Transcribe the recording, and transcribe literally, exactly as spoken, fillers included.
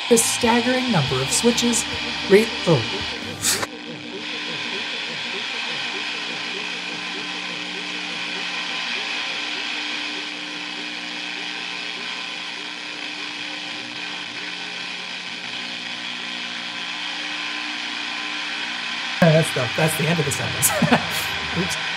the staggering number of switches. Re- oh. That's the, that's the end of the sentence. Oops.